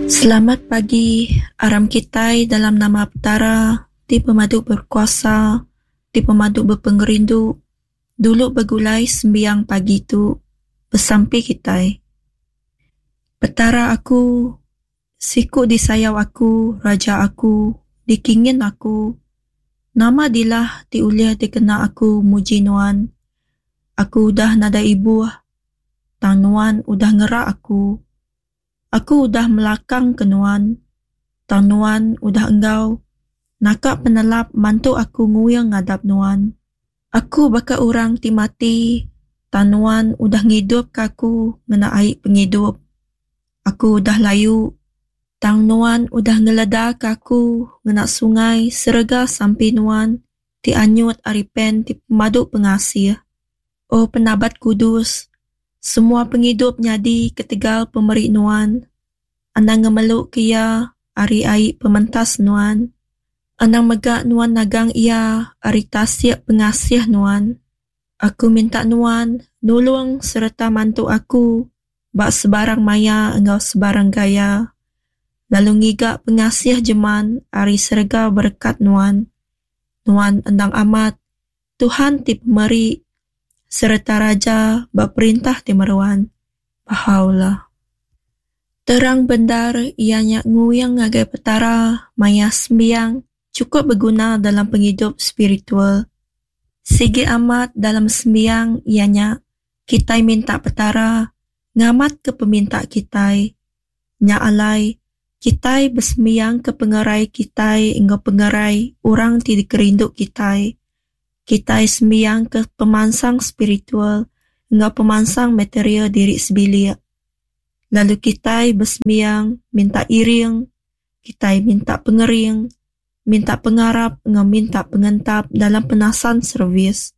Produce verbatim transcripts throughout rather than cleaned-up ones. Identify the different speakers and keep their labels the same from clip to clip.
Speaker 1: Selamat pagi, aram kitai dalam nama Petara, di pemaduk berkuasa, di pemaduk berpengerindu, dulu bergulai sembiang pagi tu, bersampi kitai. Petara aku, siku disayau aku, raja aku, dikingin aku, nama dilah diuliah dikena aku muji nuan. Aku udah nada ibu, tang nuan udah ngerak aku. Aku udah melakang ke nuan, tang nuan udah enggau, nakak penelap mantu aku nguyang ngadap nuan. Aku baka orang ti mati, tang nuan udah ngidup ke aku ngena aik pengidup. Aku udah layu, tang nuan udah ngeleda ke aku ngena sungai serega sampai nuan, ti anyut aripen ti pemaduk pengasih. Oh penabat kudus, semua pengidup nyadi ketigal pemeri nuan. Anang ngemeluk kia ari aik pementas nuan. Anang megak nuan nagang ia ari tasik pengasih nuan. Aku minta nuan nulung serta mantu aku bak sebarang maya engau sebarang gaya. Lalu ngigak pengasih jeman ari serga berkat nuan. Nuan endang amat Tuhan ti pemeri serta raja bak perintah ti meruan. Bahaulah. Terang bendar ianya nguyang ngagai petara maya sembiang cukup berguna dalam penghidup spiritual. Sigi amat dalam sembiang ianya kitai minta petara ngamat ke peminta kitai. Nya alai kitai bersembiang ke pengerai kitai hingga pengerai orang ti dikerinduk kitai. Kitai sembiang ke pemansang spiritual hingga pemansang material diri sebilik. Lalu kitai bersembiang minta iring, kitai minta pengering, minta pengarap hingga minta pengentap dalam penasan servis.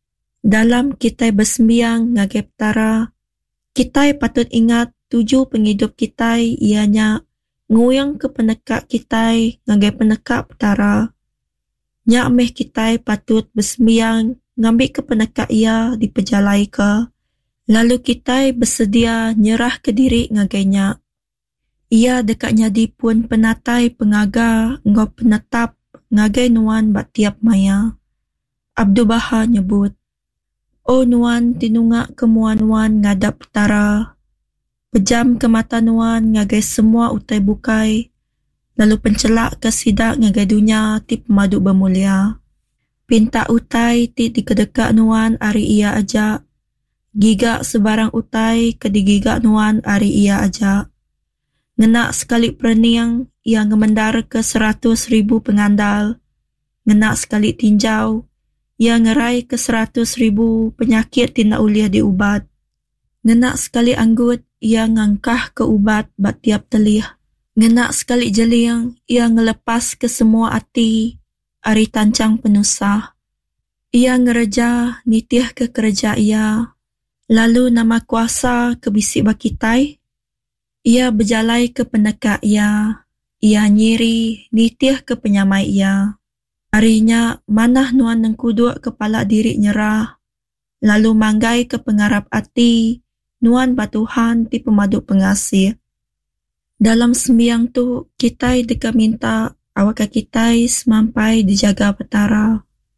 Speaker 1: Dalam kitai bersembiang ngagai petara, kitai patut ingat tujuh penghidup kitai ianya nguyang ke penekak kitai ngagai penekak petara. Nya meh kitai patut bersembiang ngambil ke penekak ia dipejalai ke. Lalu kitai bersedia nyerah ke diri ngagainya. Ia dekat nyadi pun penatai pengaga ngau penetap ngagai nuan bak tiap maya. Abdul Baha nyebut, oh nuan tinungak kemua nuan ngadap petara. Pejam ke mata nuan ngagai semua utai bukai. Lalu pencelak ke sidak ngagai dunia ti pemaduk bermulia. Pinta utai ti dikedekak nuan ari ia ajak. Gigak sebarang utai ke digigak nuan ari ia ajak. Ngenak sekali perniang ia ngemendar ke seratus ribu pengandal. Ngenak sekali tinjau ia ngerai ke seratus ribu penyakit tina uliah diubat. Ngenak sekali anggut ia ngangkah ke ubat bat tiap telih. Ngenak sekali jeliang ia ngelepas ke semua ati ari tancang penusah. Ia ngereja nitih ke kerja ia. Lalu nama kuasa ke bisik bakitai. Ia berjalai ke penekak ia. Ia nyiri nitih ke penyamai ia. Harinya manah nuan nengkuduk kepala diri nyerah. Lalu manggai ke pengarap ati. Nuan batuhan ti pemaduk pengasih. Dalam sembiang tu kitai deka minta awak kitai semampai dijaga petara.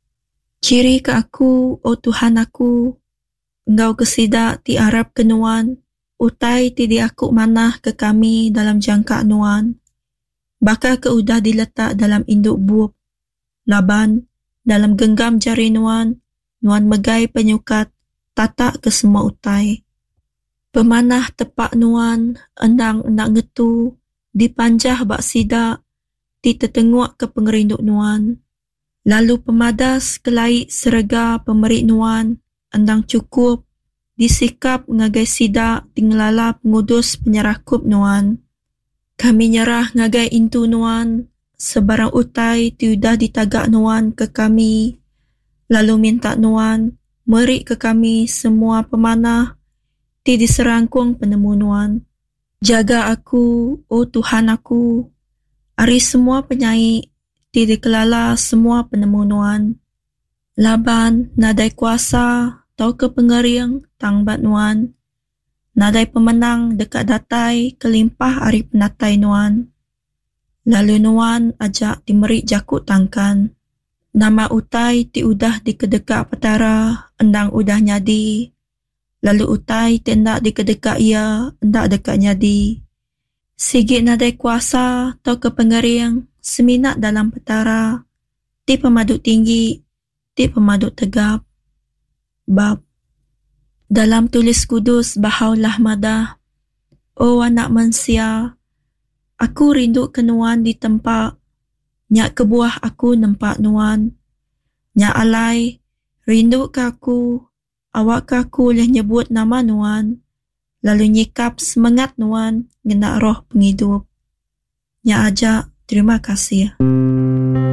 Speaker 1: Ciri ke aku, oh Tuhan aku. Engkau kesida ti Arab ke nuan, utai ti diakuk manah ke kami dalam jangka nuan. Baka ke udah diletak dalam induk buuk. Laban, dalam genggam jari nuan, nuan megai penyukat, tatak ke semua utai. Pemanah tepak nuan, endang nak ngetu, dipanjah bak sida, ti tetenguk ke pengerinduk nuan. Lalu pemadas kelai serega pemerik nuan, endang cukup disikap ngagai sidak tinggalala pengudus penyerakup nuan. Kami nyerah ngagai intu nuan, sebarang utai tiudah ditagak nuan ke kami. Lalu minta nuan, merik ke kami semua pemanah, ti diserangkung penemu nuan. Jaga aku, oh Tuhan aku, ari semua penyai, ti dikelala semua penemu nuan. Laban nadai kuasa, tau ke pengering tang bat nuan. Nadai pemenang dekat datai kelimpah ari penatai nuan. Lalu nuan ajak dimerik jakut tangkan. Nama utai ti udah di kedekak petara, endang udah nyadi. Lalu utai ti endak di kedekak ia, endak dekat nyadi. Sigit nadai kuasa atau kepengering, seminat dalam petara. Ti pemaduk tinggi, ti pemaduk tegap. Bab. Dalam tulis kudus bahaulah madah. Oh anak manusia, aku rindu ke nuan di tempat. Nyak kebuah aku nempak nuan. Nyak alai, rindu ke aku. Awak ke aku boleh nyebut nama nuan. Lalu nyikap semangat nuan ngenak roh penghidup. Nyak ajak, terima kasih.